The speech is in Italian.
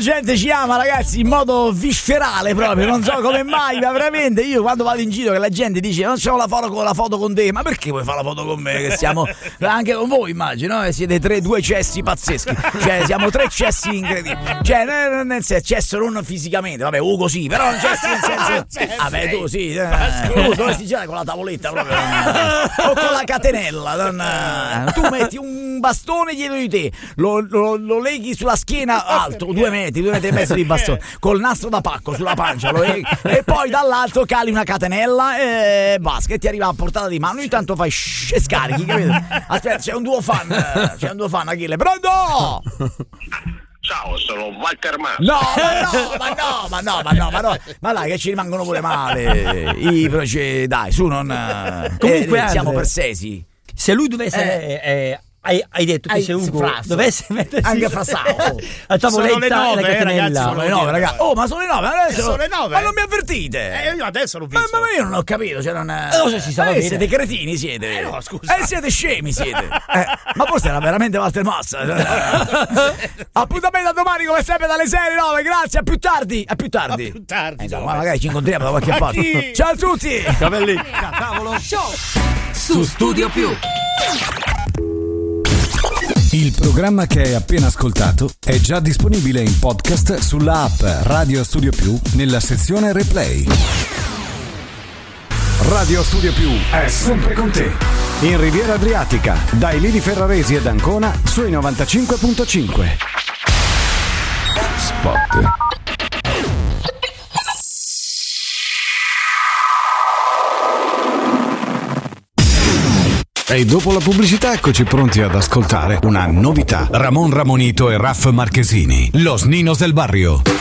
gente ci ama, ragazzi, in modo viscerale proprio, non so come mai, ma veramente io quando vado in giro che la gente dice non c'ho la foto con te, ma perché vuoi fare la foto con me? Che siamo anche con voi, immagino, siete due cessi pazzeschi, cioè siamo 3 cessi incredibili, cioè nel senso cesso non fisicamente, vabbè, Ugo sì, però non cessi nel senso, vabbè tu sì, tu dovresti girare con la tavoletta proprio, o con la catenella, tu metti un bastone dietro di te, lo leghi sulla schiena alto 2 metri e mezzo di bastone col nastro da pacco sulla pancia e poi dall'alto cali una catenella e basta, che ti arriva a portata di mano, ogni tanto fai e scarichi, capito? Aspetta, c'è un duo fan Achille, pronto? Ciao, sono Walter Mazza. Ma dai che ci rimangono pure male dai, su non comunque siamo persesi. Se lui dovesse hai detto che se Ugo dovesse mettersi anche frasato a tavoletta sono le 9, la catenella. sono le 9, ragazzi. Oh, ma sono le 9 adesso. Sono le 9. Ma non mi avvertite? Io adesso l'ho visto. Ma io non ho capito, cioè non se si sa bene. siete cretini, siete. No, scusa. Siete scemi, siete. Ma forse era veramente Walter Massa. Appuntamento a domani come sempre dalle 6 alle 9. Grazie, a più tardi. Ma magari ci incontriamo da qualche parte. Ciao a tutti. Cavelli. Cavolo Show su Studio Più. Il programma che hai appena ascoltato è già disponibile in podcast sulla app Radio Studio Più nella sezione Replay. Radio Studio Più è sempre con te. In Riviera Adriatica, dai Lidi Ferraresi ed Ancona sui 95.5. Spot. E dopo la pubblicità eccoci pronti ad ascoltare una novità. Ramon Ramonito e Raff Marchesini, Los Ninos del Barrio.